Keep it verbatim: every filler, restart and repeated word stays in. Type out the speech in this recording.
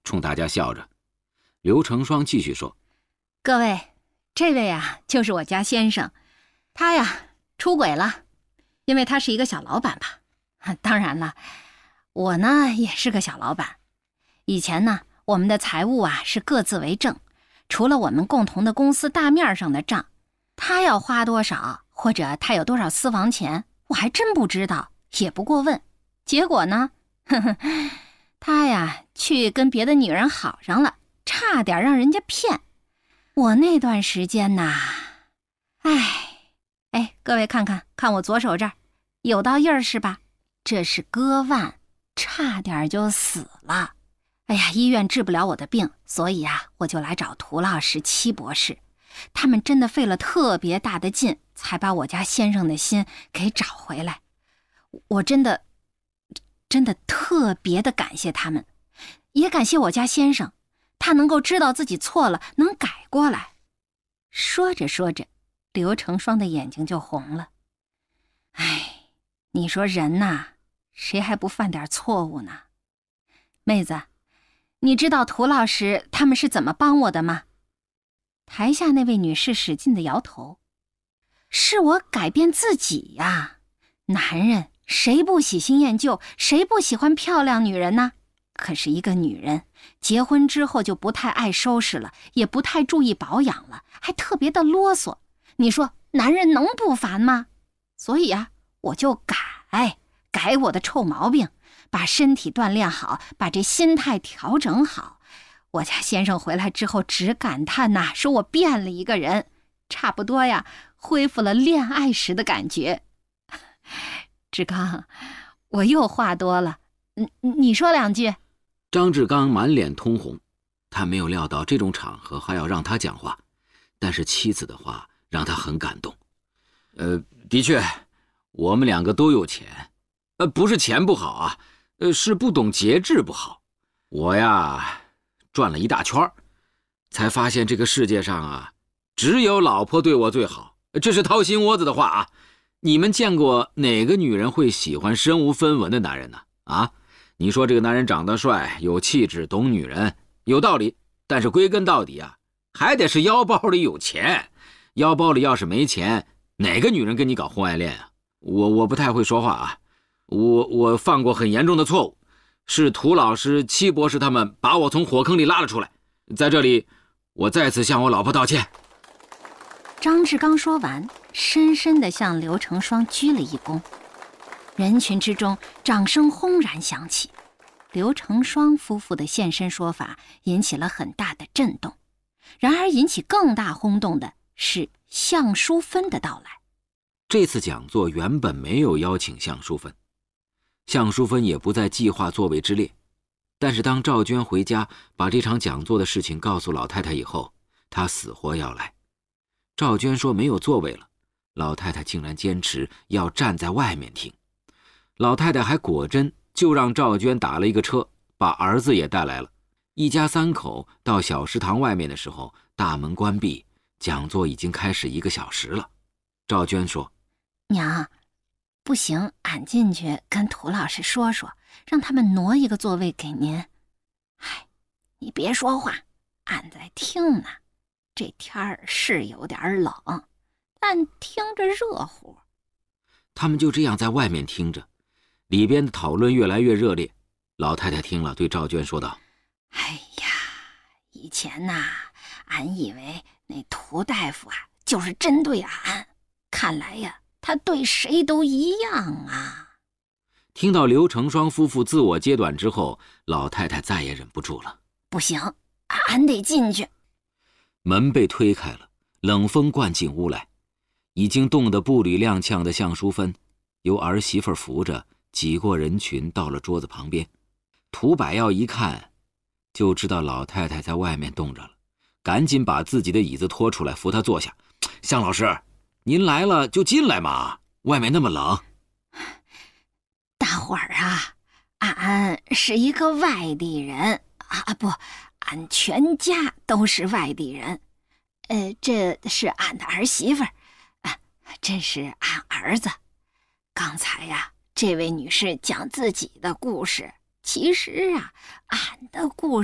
冲大家笑着。刘成双继续说： 各位，这位啊就是我家先生，他呀出轨了，因为他是一个小老板吧。当然了，我呢也是个小老板。以前呢我们的财务啊是各自为政，除了我们共同的公司大面上的账，他要花多少或者他有多少私房钱，我还真不知道，也不过问。结果呢呵呵，他呀去跟别的女人好上了，差点让人家骗。我那段时间呐，哎哎，各位看看看我左手这儿有道印儿是吧？这是割腕，差点就死了。哎呀，医院治不了我的病，所以啊我就来找涂老师、戚博士，他们真的费了特别大的劲才把我家先生的心给找回来。我真的真的特别的感谢他们，也感谢我家先生，他能够知道自己错了，能改过来。说着说着，刘成双的眼睛就红了。哎，你说人呐，谁还不犯点错误呢？妹子，你知道涂老师他们是怎么帮我的吗？台下那位女士使劲地摇头。是我改变自己呀，男人谁不喜新厌旧，谁不喜欢漂亮女人呢？可是一个女人结婚之后就不太爱收拾了，也不太注意保养了，还特别的啰嗦，你说男人能不烦吗？所以啊，我就改改我的臭毛病，把身体锻炼好，把这心态调整好。我家先生回来之后只感叹呐、啊，说我变了一个人，差不多呀恢复了恋爱时的感觉。志刚，我又话多了，你你说两句。 张志刚满脸通红，他没有料到这种场合还要让他讲话，但是妻子的话让他很感动。呃，的确，我们两个都有钱，呃，不是钱不好啊，呃，是不懂节制不好。我呀，转了一大圈，才发现这个世界上啊，只有老婆对我最好，这是掏心窝子的话啊。你们见过哪个女人会喜欢身无分文的男人呢？啊？你说这个男人长得帅，有气质，懂女人，有道理，但是归根到底啊，还得是腰包里有钱。腰包里要是没钱，哪个女人跟你搞婚外恋啊？我我不太会说话啊，我我犯过很严重的错误，是涂老师、戚博士他们把我从火坑里拉了出来，在这里我再次向我老婆道歉。 张志刚说完，深深地向刘成双鞠了一躬。人群之中掌声轰然响起，刘成双夫妇的现身说法引起了很大的震动。然而引起更大轰动的是向淑芬的到来。 这次讲座原本没有邀请向淑芬，向淑芬也不在计划座位之列，但是当赵娟回家把这场讲座的事情告诉老太太以后，她死活要来。赵娟说没有座位了，老太太竟然坚持要站在外面听。老太太还果真就让赵娟打了一个车，把儿子也带来了。一家三口到小食堂外面的时候，大门关闭，讲座已经开始一个小时了。赵娟说： 娘，不行，俺进去跟涂老师说说，让他们挪一个座位给您。嗨，你别说话，俺在听呢。这天儿是有点冷，但听着热乎。 他们就这样在外面听着，里边的讨论越来越热烈。老太太听了，对赵娟说道： 哎呀，以前呐，俺以为那涂大夫啊就是针对俺，看来呀他对谁都一样啊。 听到刘成双夫妇自我揭短之后，老太太再也忍不住了。 不行，俺得进去。 门被推开了，冷风灌进屋来。已经冻得步履踉跄的向淑芬由儿媳妇扶着挤过人群到了桌子旁边。涂百耀一看就知道老太太在外面冻着了，赶紧把自己的椅子拖出来扶她坐下。向老师，您来了就进来嘛，外面那么冷。 大伙儿啊，俺是一个外地人啊，不，俺全家都是外地人。呃，这是俺的儿媳妇儿，啊，这是俺儿子。刚才呀、啊，这位女士讲自己的故事，其实啊，俺的故事